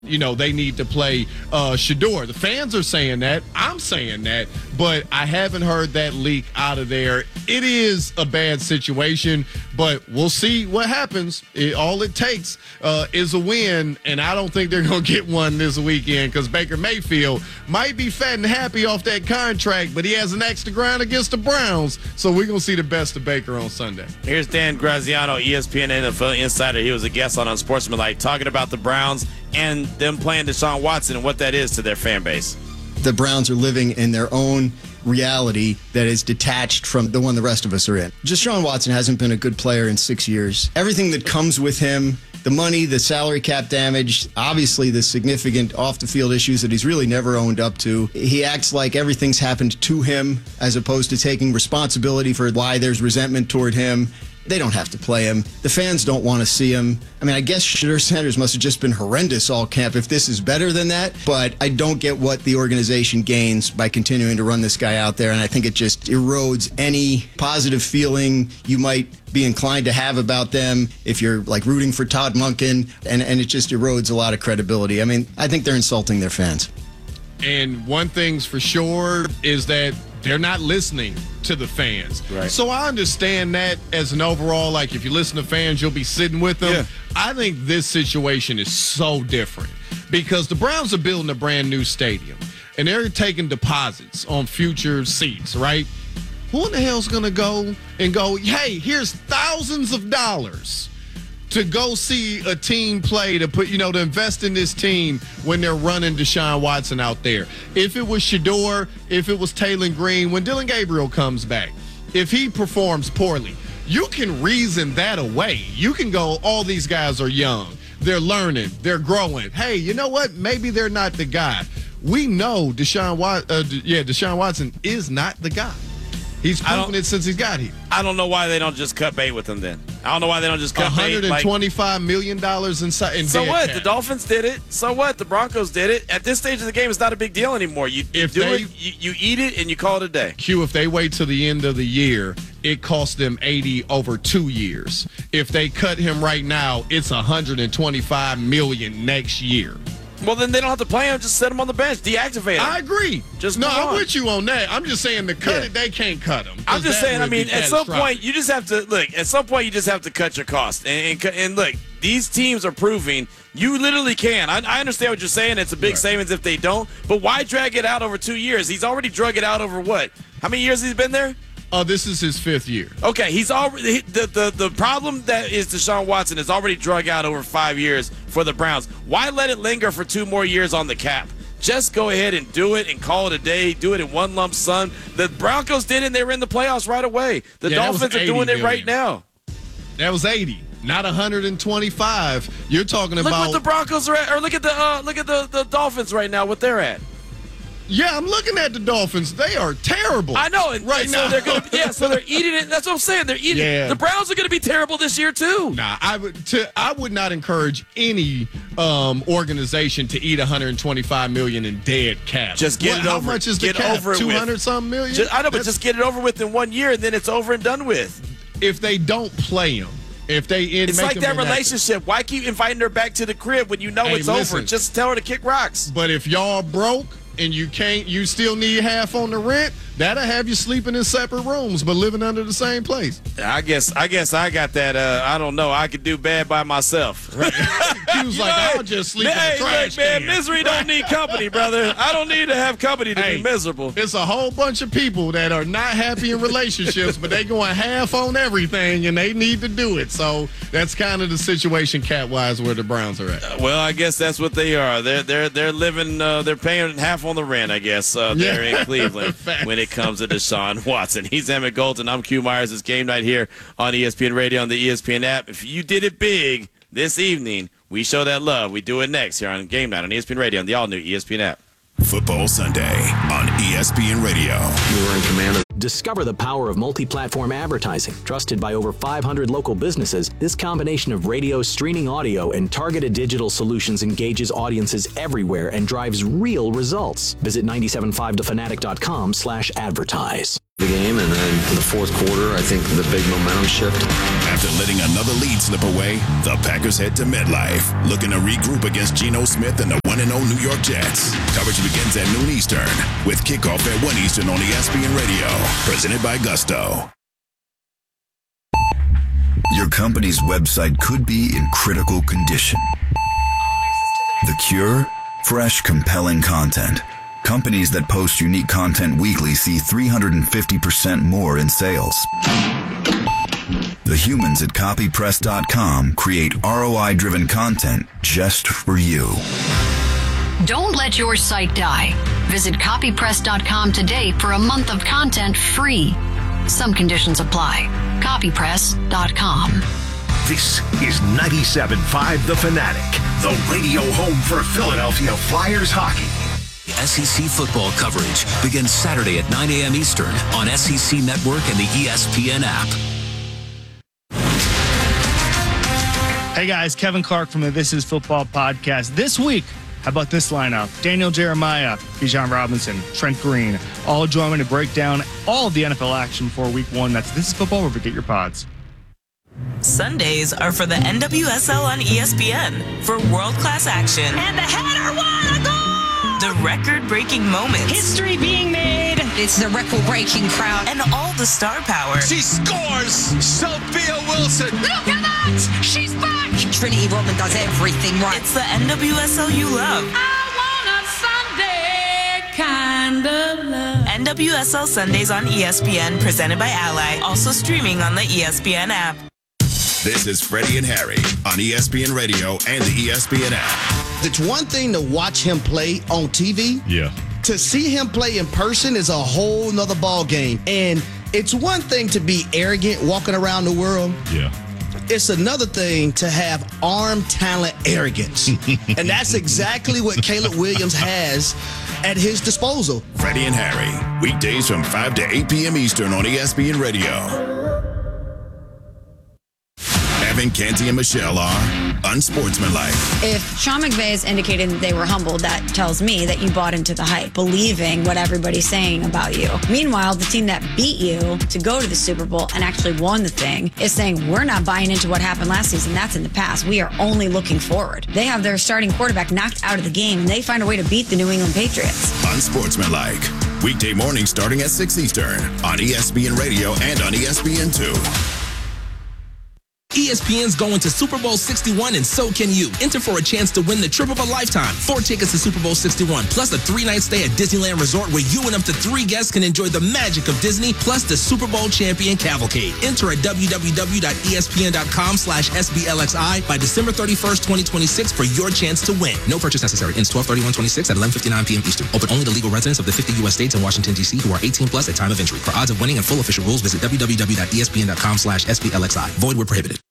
they need to play Shedeur. The fans are saying that. I'm saying that. But I haven't heard that leak out of there. It is a bad situation, but we'll see what happens. All it takes is a win, and I don't think they're going to get one this weekend because Baker Mayfield might be fat and happy off that contract, but he has an axe to grind against the Browns, so we're going to see the best of Baker on Sunday. Here's Dan Graziano, ESPN NFL Insider. He was a guest on Unsportsmanlike talking about the Browns and them playing Deshaun Watson and what that is to their fan base. The Browns are living in their own reality that is detached from the one the rest of us are in. Deshaun Watson hasn't been a good player in 6 years. Everything that comes with him, the money, the salary cap damage, obviously the significant off-the-field issues that he's really never owned up to. He acts like everything's happened to him as opposed to taking responsibility for why there's resentment toward him. They don't have to play him. The fans don't want to see him. I mean, I guess Shedeur Sanders must have just been horrendous all camp if this is better than that. But I don't get what the organization gains by continuing to run this guy out there. And I think it just erodes any positive feeling you might be inclined to have about them if you're like rooting for Todd Monken. And it just erodes a lot of credibility. I mean, I think they're insulting their fans. And one thing's for sure is that they're not listening to the fans. Right. So I understand that as an overall, like if you listen to fans, you'll be sitting with them. Yeah. I think this situation is so different because the Browns are building a brand new stadium and they're taking deposits on future seats, right? Who in the hell's going to go, hey, here's thousands of dollars to go see a team play, to put, to invest in this team when they're running Deshaun Watson out there. If it was Shedeur, if it was Taylor Green, when Dylan Gabriel comes back, if he performs poorly, you can reason that away. You can go, all these guys are young. They're learning. They're growing. Hey, you know what? Maybe they're not the guy. We know Deshaun Watson is not the guy. He's proven it since he's got here. I don't know why they don't just cut bait with him then. I don't know why they don't just cut bait. $125 million in so what? cap. The Dolphins did it. So what? The Broncos did it. At this stage of the game, it's not a big deal anymore. You eat it, and you call it a day. Q, if they wait till the end of the year, it costs them $80 over 2 years. If they cut him right now, it's $125 million next year. Well, then they don't have to play him. Just set him on the bench. Deactivate him. I agree. I'm with you on that. I'm just saying they can't cut him. I'm just saying, at some point, you just have to, look, at some point you just have to cut your costs. And look, these teams are proving you literally can. I understand what you're saying. It's a big savings if they don't. But why drag it out over 2 years? He's already drug it out over what? How many years has he been there? This is his 5th year. Okay, he's already the problem that is Deshaun Watson is already drug out over 5 years for the Browns. Why let it linger for 2 more years on the cap? Just go ahead and do it and call it a day. Do it in one lump sum. The Broncos did it, and they were in the playoffs right away. The Dolphins are doing it right now. That was 80, not 125. You're talking about. Look what the Broncos are at, or look at the Dolphins right now. What they're at. Yeah, I'm looking at the Dolphins. They are terrible. I know. Right now. So they're eating it. That's what I'm saying. They're eating it. The Browns are going to be terrible this year, too. Nah, I would not encourage any organization to eat $125 million in dead cap. Just get it over. How much is the cap? 200-something million? I know, but just get it over with in 1 year, and then it's over and done with. If they don't play him, it's like that relationship. Why keep inviting her back to the crib when you know it's over? Just tell her to kick rocks. But if y'all broke and you still need half on the rent, that'll have you sleeping in separate rooms but living under the same place. I guess I got that. I don't know. I could do bad by myself. Right. He was like, I'll just sleep in the trash can. Misery don't need company, brother. I don't need to have company to be miserable. It's a whole bunch of people that are not happy in relationships, but they going half on everything, and they need to do it. So that's kind of the situation cap-wise where the Browns are at. Well, I guess that's what they are. They're living. They're paying half on the rent, I guess. There in Cleveland when it comes to Deshaun Watson. He's Emmett Golden. I'm Q Myers. It's Game Night here on ESPN Radio on the ESPN app. If you did it big this evening, we show that love. We do it next here on Game Night on ESPN Radio on the all-new ESPN app. Football Sunday on ESPN Radio. You were in command of. Discover the power of multi-platform advertising. Trusted by over 500 local businesses, this combination of radio, streaming audio, and targeted digital solutions engages audiences everywhere and drives real results. Visit 975thefanatic.com/advertise. The game, and then in the fourth quarter, I think the big momentum shift. After letting another lead slip away, the Packers head to MetLife, looking to regroup against Geno Smith and the 1-0 New York Jets. Coverage begins at noon Eastern, with kickoff at 1 Eastern on ESPN Radio. Presented by Gusto. Your company's website could be in critical condition. The cure? Fresh, compelling content. Companies that post unique content weekly see 350% more in sales. The humans at copypress.com create ROI-driven content just for you. Don't let your site die. Visit copypress.com today for a month of content free. Some conditions apply. Copypress.com. This is 97.5 The Fanatic, the radio home for Philadelphia Flyers hockey. SEC football coverage begins Saturday at 9 a.m. Eastern on SEC Network and the ESPN app. Hey guys, Kevin Clark from the This Is Football podcast. This week, how about this lineup? Daniel Jeremiah, Bijan Robinson, Trent Green, all join me to break down all of the NFL action for week one. That's This Is Football, wherever you get your pods. Sundays are for the NWSL on ESPN for world-class action. And the header won a goal! The record-breaking moments. History being made. It's the record-breaking crowd. And all the star power. She scores! Sophia Wilson! Look at that! She's back! Trinity Rodman does everything right. It's the NWSL you love. I want a Sunday kind of love. NWSL Sundays on ESPN, presented by Ally. Also streaming on the ESPN app. This is Freddie and Harry on ESPN Radio and the ESPN app. It's one thing to watch him play on TV. Yeah. To see him play in person is a whole nother ball game. And it's one thing to be arrogant walking around the world. Yeah. It's another thing to have arm talent arrogance. And that's exactly what Caleb Williams has at his disposal. Freddie and Harry, weekdays from 5 to 8 p.m. Eastern on ESPN Radio. Evan, Canty, and Michelle are unsportsmanlike. If Sean McVay has indicated that they were humbled, that tells me that you bought into the hype, believing what everybody's saying about you. Meanwhile, the team that beat you to go to the Super Bowl and actually won the thing is saying, we're not buying into what happened last season. That's in the past. We are only looking forward. They have their starting quarterback knocked out of the game, and they find a way to beat the New England Patriots. Unsportsmanlike. Weekday mornings starting at 6 Eastern on ESPN Radio and on ESPN2. ESPN's going to Super Bowl 61, and so can you. Enter for a chance to win the trip of a lifetime. 4 tickets to Super Bowl 61, plus a 3-night stay at Disneyland Resort where you and up to 3 guests can enjoy the magic of Disney, plus the Super Bowl champion cavalcade. Enter at www.espn.com/SBLXI by December 31st, 2026 for your chance to win. No purchase necessary. Ends 12/31/26 at 11:59 p.m. Eastern. Open only to legal residents of the 50 U.S. states and Washington, D.C. who are 18 plus at time of entry. For odds of winning and full official rules, visit www.espn.com/SBLXI. Void where prohibited.